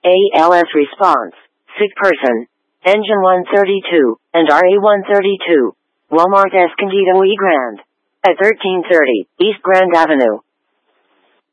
ALS response. Sick person. Engine 132, and RA 132. Walmart Escondido E Grand. At 1330 East Grand Avenue.